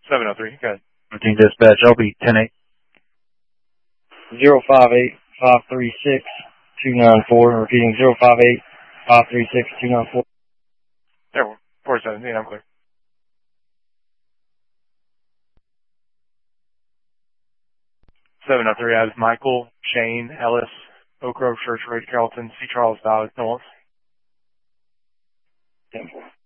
703, go ahead. Routine dispatch, LB 10-8. 058-536-294. Repeating 058-536-294. There, 417, I'm clear. Seven oh three, as Michael, Shane, Ellis, Oak Grove Church Road, Carrollton, C. Charles Valley, North. 10-4.